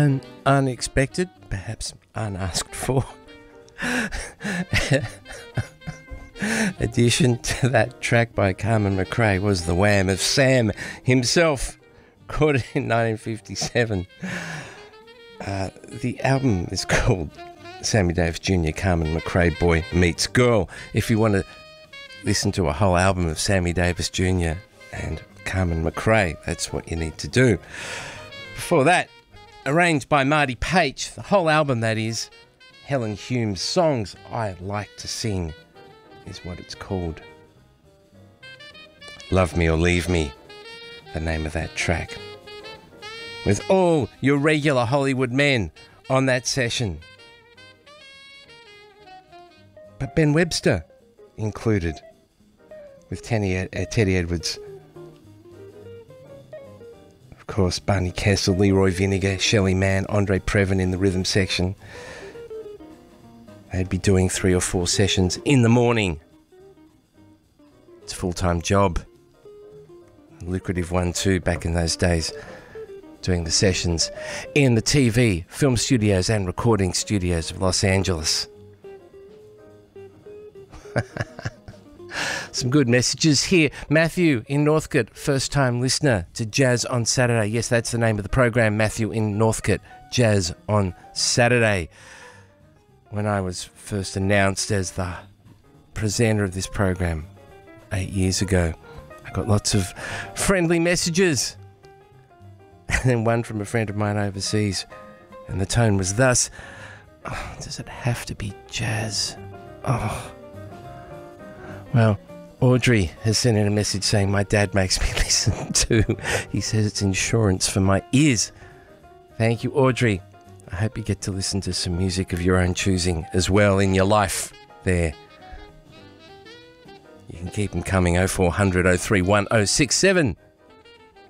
An unexpected, perhaps unasked for, addition to that track by Carmen McRae was the wham of Sam himself, recorded in 1957. The album is called Sammy Davis Jr. Carmen McRae Boy Meets Girl. If you want to listen to a whole album of Sammy Davis Jr. and Carmen McRae, that's what you need to do. Before that, arranged by Marty Page, the whole album that is, Helen Hume's Songs I Like to Sing is what it's called. Love Me or Leave Me, the name of that track. With all your regular Hollywood men on that session. But Ben Webster included with Teddy Edwards. Of course, Barney Kessel, Leroy Vinegar, Shelley Mann, Andre Previn in the rhythm section. They'd be doing 3 or 4 sessions in the morning. It's a full-time job. A lucrative one too back in those days, doing the sessions in the TV, film studios and recording studios of Los Angeles. Some good messages here. Matthew in Northcote, first-time listener to Jazz on Saturday. Yes, that's the name of the program, Matthew in Northcote, Jazz on Saturday. When I was first announced as the presenter of this program 8 years ago, I got lots of friendly messages. And then one from a friend of mine overseas. And the tone was thus, oh, does it have to be jazz? Oh. Well, Audrey has sent in a message saying my dad makes me listen to. He says it's insurance for my ears. Thank you, Audrey. I hope you get to listen to some music of your own choosing as well in your life there. You can keep them coming, 0400 031 067.